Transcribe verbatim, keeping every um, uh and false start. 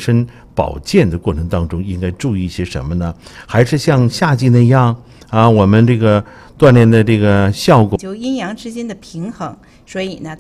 身保健的过程当中应该注意一些什么呢？还是像夏季那样啊，我们这个锻炼的这个效果就阴阳之间的平衡，所以呢